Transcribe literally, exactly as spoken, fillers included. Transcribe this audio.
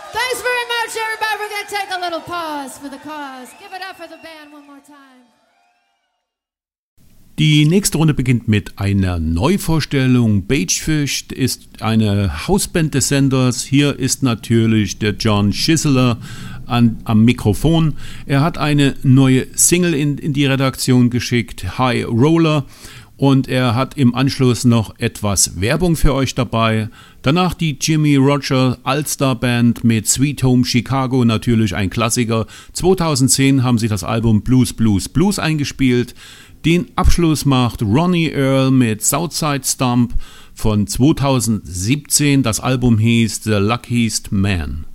Thanks very much, everybody. We're going to take a little pause for the cause. Give it up for the band one more time. Die nächste Runde beginnt mit einer Neuvorstellung. Bagefish ist eine Hausband des Senders. Hier ist natürlich der John Schisler an, am Mikrofon. Er hat eine neue Single in, in die Redaktion geschickt, High Roller. Und er hat im Anschluss noch etwas Werbung für euch dabei. Danach die Jimmy Roger All-Star Band mit Sweet Home Chicago, natürlich ein Klassiker. zweitausendzehn haben sie das Album Blues, Blues, Blues eingespielt. Den Abschluss macht Ronnie Earl mit Southside Stomp von zweitausendsiebzehn. Das Album hieß The Luckiest Man.